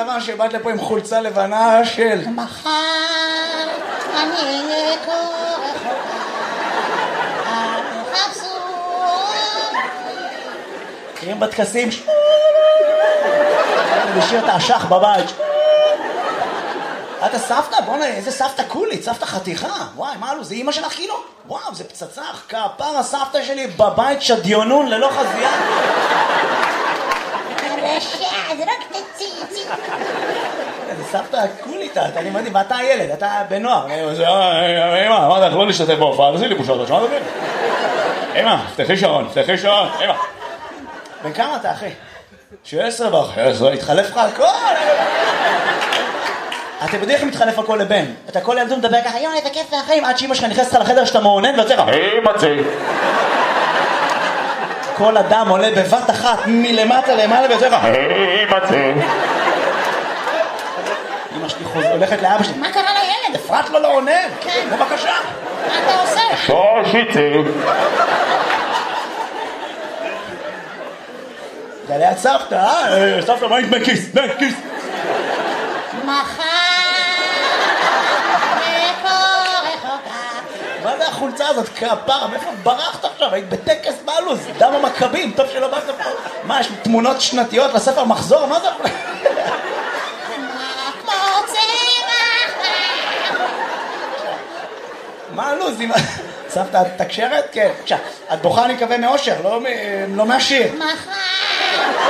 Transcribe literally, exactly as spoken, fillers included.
לבן שבאת לפה עם חולצה לבנה של... מחר אני אהיה כה רחוקה, אל תחפשו. מכירים בטקסים? לשיר את האשך בבית. את הסבתא? בוא'נה, איזה סבתא קולית, סבתא חתיכה. וואי, מה לו, זה אמא שלך כאילו? וואו, זה פצצה, כפר הסבתא שלי בבית שדיונון ללא חזייה. הרשע, זה רק תציצי. זה סבתא קולית, אני מדהים, ואתה הילד, אתה בנוער. אמא, מה אתה יכול להשתתף בהופעה? תעשי לי בושות, שמעת אותי? אמא, תפתחי שעון, תפתחי שעון, אמא. בן כמה אתה, אחי? שבע עשרה ואחרי עשרה, התחלף לך הכל. אתם יודעים איך מתחלף הכל לבן? אתה כל ילדו מדבר ככה, יואי, איזה כיף והחיים, עד שאמא שלך נכנסת לך לחדר שאתה מעונן ויוצא לך, היי מצי. כל אדם עולה בבת אחת מלמטה למעלה ויוצא לך, היי מצי. אמא שלי הולכת לאבא שלי, מה קרה לילד? אפרת לו לא עונן. כן. בבקשה. מה אתה עושה? שושיצי. זה ליד סבתא, אה? סבתא, מה נתמא כיס? נא, כיס. מחר מה זה החולצה הזאת? כפרה, מאיפה ברחת עכשיו? היית בטקס בעלוז, דם המכבים, טוב שלא באת פה. מה, יש תמונות שנתיות לספר מחזור? מה זה? מה הלוז? סבתא, את תקשרת? כן. את בוכה אני מקווה מאושר, לא מהשיר. מחר